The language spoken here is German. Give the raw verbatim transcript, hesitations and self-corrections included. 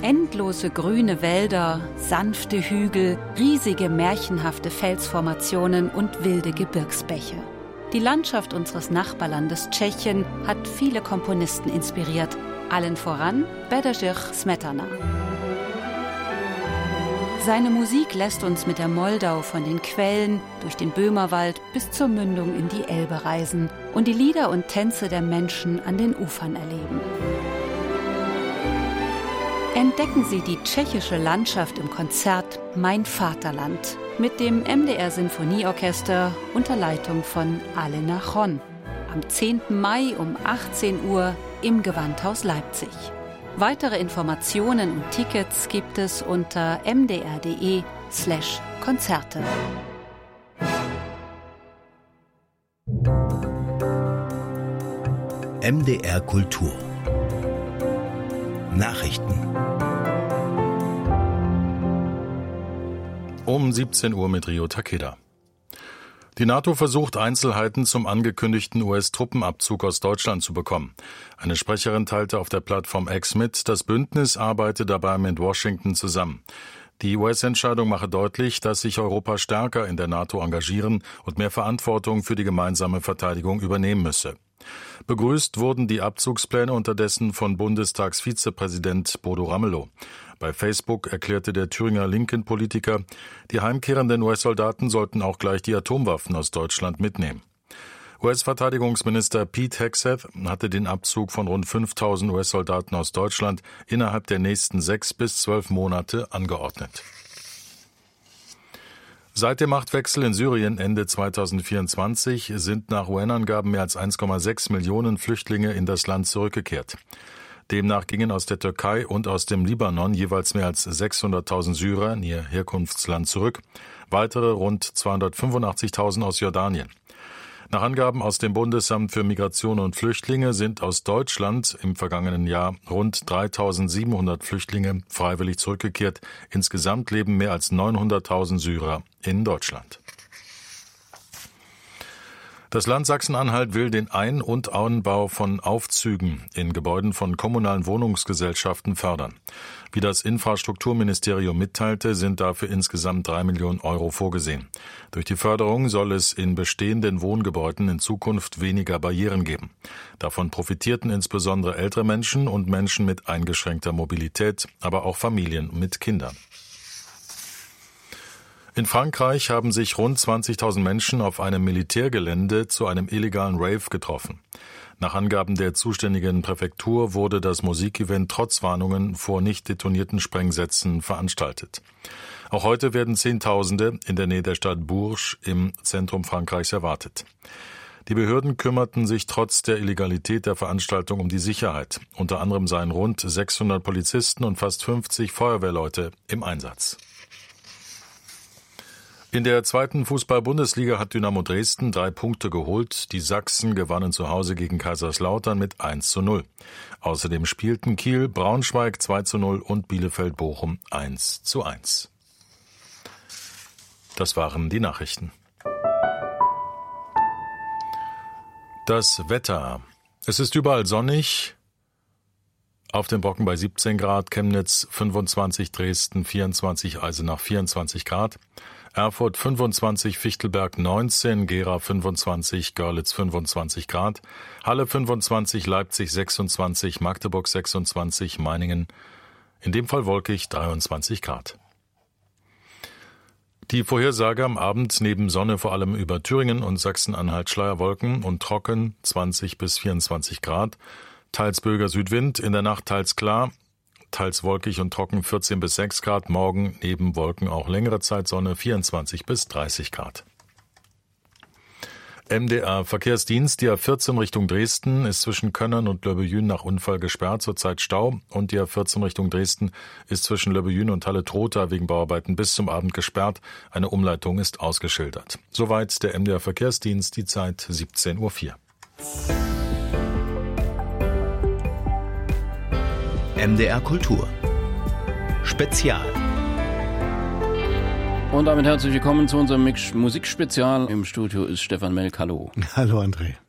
Endlose grüne Wälder, sanfte Hügel, riesige märchenhafte Felsformationen und wilde Gebirgsbäche. Die Landschaft unseres Nachbarlandes Tschechien hat viele Komponisten inspiriert, allen voran Bedřich Smetana. Seine Musik lässt uns mit der Moldau von den Quellen durch den Böhmerwald bis zur Mündung in die Elbe reisen und die Lieder und Tänze der Menschen an den Ufern erleben. Entdecken Sie die tschechische Landschaft im Konzert Mein Vaterland mit dem M D R Sinfonieorchester unter Leitung von Alena Chon am zehnten Mai um achtzehn Uhr im Gewandhaus Leipzig. Weitere Informationen und Tickets gibt es unter m d r punkt d e slash Konzerte. M D R Kultur Nachrichten. Um siebzehn Uhr mit Rio Takeda. Die NATO versucht, Einzelheiten zum angekündigten U S-Truppenabzug aus Deutschland zu bekommen. Eine Sprecherin teilte auf der Plattform X mit, das Bündnis arbeite dabei mit Washington zusammen. Die U S-Entscheidung mache deutlich, dass sich Europa stärker in der NATO engagieren und mehr Verantwortung für die gemeinsame Verteidigung übernehmen müsse. Begrüßt wurden die Abzugspläne unterdessen von Bundestagsvizepräsident Bodo Ramelow. Bei Facebook erklärte der Thüringer Linken-Politiker, die heimkehrenden U S-Soldaten sollten auch gleich die Atomwaffen aus Deutschland mitnehmen. U S-Verteidigungsminister Pete Hegseth hatte den Abzug von rund fünftausend U S-Soldaten aus Deutschland innerhalb der nächsten sechs bis zwölf Monate angeordnet. Seit dem Machtwechsel in Syrien Ende zweitausendvierundzwanzig sind nach U N-Angaben mehr als eins Komma sechs Millionen Flüchtlinge in das Land zurückgekehrt. Demnach gingen aus der Türkei und aus dem Libanon jeweils mehr als sechshunderttausend Syrer in ihr Herkunftsland zurück, weitere rund zweihundertfünfundachtzigtausend aus Jordanien. Nach Angaben aus dem Bundesamt für Migration und Flüchtlinge sind aus Deutschland im vergangenen Jahr rund dreitausendsiebenhundert Flüchtlinge freiwillig zurückgekehrt. Insgesamt leben mehr als neunhunderttausend Syrer in Deutschland. Das Land Sachsen-Anhalt will den Ein- und Anbau von Aufzügen in Gebäuden von kommunalen Wohnungsgesellschaften fördern. Wie das Infrastrukturministerium mitteilte, sind dafür insgesamt drei Millionen Euro vorgesehen. Durch die Förderung soll es in bestehenden Wohngebäuden in Zukunft weniger Barrieren geben. Davon profitierten insbesondere ältere Menschen und Menschen mit eingeschränkter Mobilität, aber auch Familien mit Kindern. In Frankreich haben sich rund zwanzigtausend Menschen auf einem Militärgelände zu einem illegalen Rave getroffen. Nach Angaben der zuständigen Präfektur wurde das Musikevent trotz Warnungen vor nicht detonierten Sprengsätzen veranstaltet. Auch heute werden Zehntausende in der Nähe der Stadt Bourges im Zentrum Frankreichs erwartet. Die Behörden kümmerten sich trotz der Illegalität der Veranstaltung um die Sicherheit. Unter anderem seien rund sechshundert Polizisten und fast fünfzig Feuerwehrleute im Einsatz. In der zweiten Fußball-Bundesliga hat Dynamo Dresden drei Punkte geholt. Die Sachsen gewannen zu Hause gegen Kaiserslautern mit eins zu null. Außerdem spielten Kiel, Braunschweig zwei zu null und Bielefeld-Bochum eins zu eins. Das waren die Nachrichten. Das Wetter. Es ist überall sonnig. Auf den Brocken bei siebzehn Grad, Chemnitz fünfundzwanzig, Dresden vierundzwanzig, Eisenach vierundzwanzig Grad. Erfurt fünfundzwanzig, Fichtelberg neunzehn, Gera fünfundzwanzig, Görlitz fünfundzwanzig Grad, Halle fünfundzwanzig, Leipzig sechsundzwanzig, Magdeburg sechsundzwanzig, Meiningen, in dem Fall wolkig dreiundzwanzig Grad. Die Vorhersage am Abend neben Sonne vor allem über Thüringen und Sachsen-Anhalt Schleierwolken und trocken zwanzig bis vierundzwanzig Grad, teils böiger Südwind, in der Nacht teils klar, teils wolkig und trocken vierzehn bis sechs Grad, morgen neben Wolken auch längere Zeit Sonne vierundzwanzig bis dreißig Grad. M D R Verkehrsdienst, die A vierzehn Richtung Dresden ist zwischen Könnern und Löbbejün nach Unfall gesperrt, zurzeit Stau, und die A vierzehn Richtung Dresden ist zwischen Löbbejün und Halle-Trotha wegen Bauarbeiten bis zum Abend gesperrt. Eine Umleitung ist ausgeschildert. Soweit der M D R Verkehrsdienst, die Zeit siebzehn Uhr vier. M D R Kultur Spezial. Und damit herzlich willkommen zu unserem Mix Musikspezial. Im Studio ist Stefan Melk. Hallo. Hallo André.